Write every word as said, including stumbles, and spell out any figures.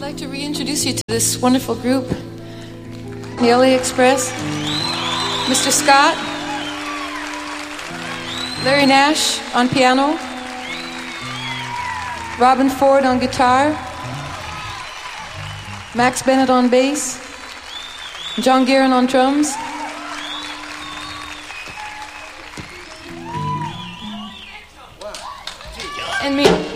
like to reintroduce you to this wonderful group, the L A Express. Mister Scott, Larry Nash on piano, Robin Ford on guitar, Max Bennett on bass, John Guerin on drums, and me.